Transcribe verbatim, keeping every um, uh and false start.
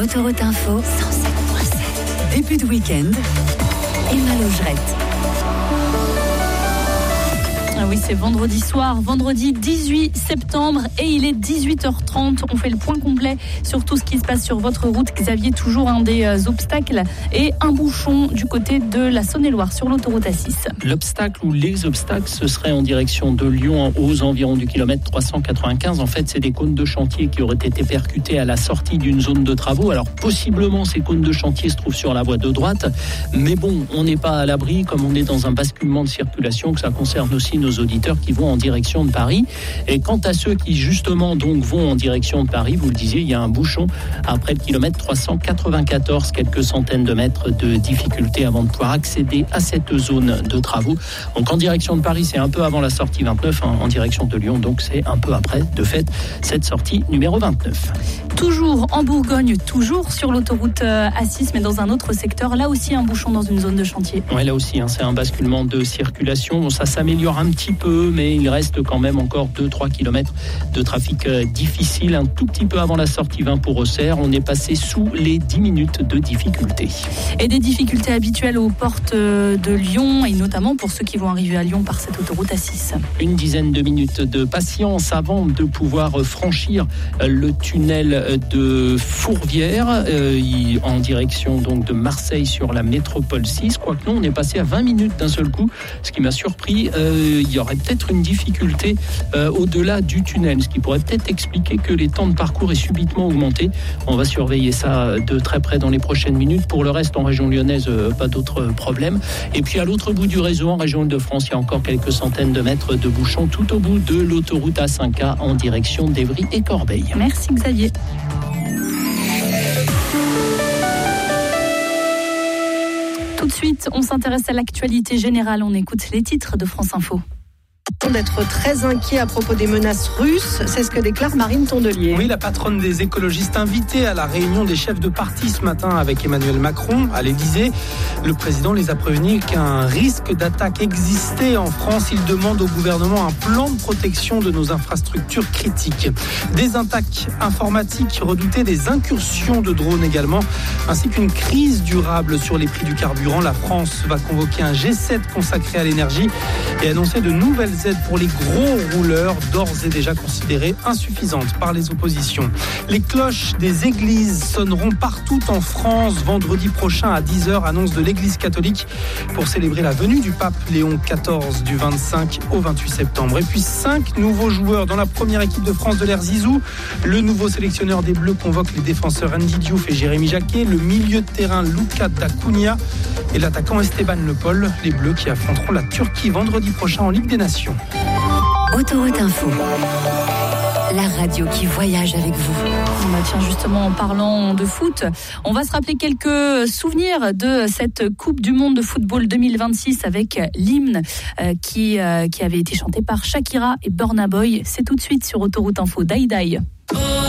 Autoroute Info, cent sept virgule sept. Début de week-end, Emma Logerette. Ah oui, c'est vendredi soir, vendredi dix-huit septembre et il est dix-huit heures trente. On fait le point complet sur tout ce qui se passe sur votre route. Xavier, toujours un des euh, obstacles et un bouchon du côté de la Saône-et-Loire sur l'autoroute A six. L'obstacle ou les obstacles, ce serait en direction de Lyon aux environs du kilomètre trois cent quatre-vingt-quinze. En fait, c'est des cônes de chantier qui auraient été percutés à la sortie d'une zone de travaux. Alors, possiblement, ces cônes de chantier se trouvent sur la voie de droite. Mais bon, on n'est pas à l'abri, comme on est dans un basculement de circulation, que ça concerne aussi nos auditeurs qui vont en direction de Paris. Et quant à ceux qui justement donc vont en direction de Paris, vous le disiez, il y a un bouchon après le kilomètre trois cent quatre-vingt-quatorze, quelques centaines de mètres de difficulté avant de pouvoir accéder à cette zone de travaux. Donc en direction de Paris, c'est un peu avant la sortie vingt-neuf, hein, en direction de Lyon, donc c'est un peu après, de fait, cette sortie numéro vingt-neuf. Toujours en Bourgogne, toujours sur l'autoroute A six, mais dans un autre secteur, là aussi un bouchon dans une zone de chantier. Oui, là aussi, hein, c'est un basculement de circulation. Bon, ça s'améliore un petit peu, mais il reste quand même encore deux à trois kilomètres de trafic euh, difficile. Un tout petit peu avant la sortie vingt pour Auxerre, on est passé sous les dix minutes de difficulté. Et des difficultés habituelles aux portes de Lyon, et notamment pour ceux qui vont arriver à Lyon par cette autoroute A six. Une dizaine de minutes de patience avant de pouvoir franchir le tunnel de Fourvière euh, en direction donc de Marseille sur la métropole six. Quoique non, on est passé à vingt minutes d'un seul coup, ce qui m'a surpris. Euh, il y aurait peut-être une difficulté euh, au-delà du tunnel, ce qui pourrait peut-être expliquer que les temps de parcours aient subitement augmenté. On va surveiller ça de très près dans les prochaines minutes. Pour le reste, en région lyonnaise, euh, pas d'autres problèmes. Et puis à l'autre bout du réseau, en région Île-de-France, il y a encore quelques centaines de mètres de bouchons tout au bout de l'autoroute A cinq A en direction d'Évry et Corbeil. Merci Xavier. Tout de suite, on s'intéresse à l'actualité générale. On écoute les titres de France Info. D'être très inquiet à propos des menaces russes, c'est ce que déclare Marine Tondelier. Oui, la patronne des écologistes invitée à la réunion des chefs de parti ce matin avec Emmanuel Macron à l'Élysée. Le président les a prévenus qu'un risque d'attaque existait en France. Il demande au gouvernement un plan de protection de nos infrastructures critiques. Des attaques informatiques redoutées, des incursions de drones également, ainsi qu'une crise durable sur les prix du carburant. La France va convoquer un G sept consacré à l'énergie et annoncer de nouvelles aides pour les gros rouleurs, d'ores et déjà considérées insuffisantes par les oppositions. Les cloches des églises sonneront partout en France vendredi prochain à dix heures, annonce de l'église catholique, pour célébrer la venue du pape Léon quatorze du vingt-cinq au vingt-huit septembre. Et puis cinq nouveaux joueurs dans la première équipe de France de l'Air Zizou. Le nouveau sélectionneur des Bleus convoque les défenseurs Andy Diouf et Jérémy Jacquet, le milieu de terrain Luca Dacunia et l'attaquant Esteban Le Pol. Les Bleus qui affronteront la Turquie vendredi prochain en Ligue des Nations. Autoroute Info, la radio qui voyage avec vous. Bah tiens, justement, en parlant de foot, on va se rappeler quelques souvenirs de cette Coupe du Monde de football deux mille vingt-six avec l'hymne euh, qui, euh, qui avait été chanté par Shakira et Burna Boy. C'est tout de suite sur Autoroute Info. Die Die.